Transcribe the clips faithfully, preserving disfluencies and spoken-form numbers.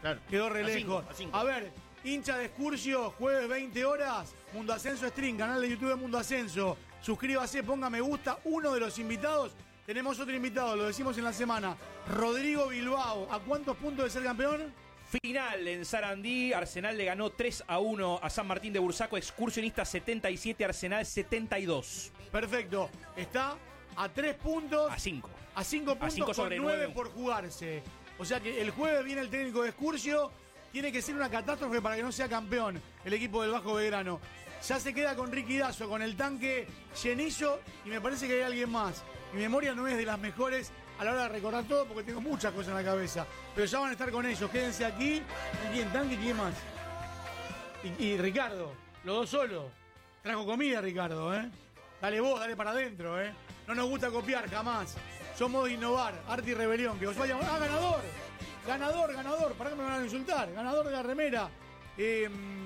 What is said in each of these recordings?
Claro. Quedó re A lejos. cinco, a cinco. A ver, hincha de Excursio, jueves veinte horas, Mundo Ascenso Stream, canal de YouTube de Mundo Ascenso. Suscríbase, ponga me gusta. Uno de los invitados, tenemos otro invitado, lo decimos en la semana. Rodrigo Bilbao. ¿A cuántos puntos de ser campeón? Final en Sarandí, Arsenal le ganó tres a uno a San Martín de Bursaco, Excursionista setenta y siete, Arsenal setenta y dos. Perfecto. Está a tres puntos. A cinco. A cinco puntos cinco sobre con nueve nueve. por jugarse. O sea que el jueves viene el técnico de Excursio. Tiene que ser una catástrofe para que no sea campeón el equipo del Bajo Belgrano. Ya se queda con Ricky Dazo, con el tanque Llenizo y me parece que hay alguien más. Mi memoria no es de las mejores a la hora de recordar todo porque tengo muchas cosas en la cabeza. Pero ya van a estar con ellos. Quédense aquí. ¿Y quién? Tanque y quién más. Y, y Ricardo. Los dos solos. Trajo comida, Ricardo, ¿eh? Dale vos, dale para adentro, ¿eh? No nos gusta copiar, jamás. Somos de innovar. Arte y rebelión. Que os vayan. ¡Ah, ganador! Ganador, ganador. ¿Para qué me van a insultar? Ganador de la remera. Eh,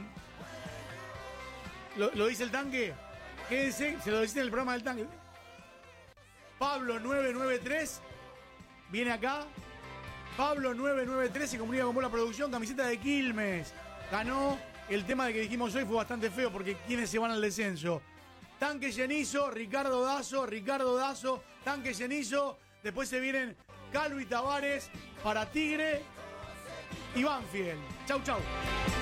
¿lo, ¿Lo dice el tanque? Quédense. Se lo dice en el programa del tanque. Pablo nueve nueve tres. Viene acá. Pablo nueve nueve tres se comunica con la producción. Camiseta de Quilmes. Ganó. El tema de que dijimos hoy fue bastante feo porque quienes se van al descenso. Tanque Llenizo, Ricardo Dazo, Ricardo Dazo, Tanque Llenizo. Después se vienen Calvo y Tavares para Tigre y Banfield. Chau, chau.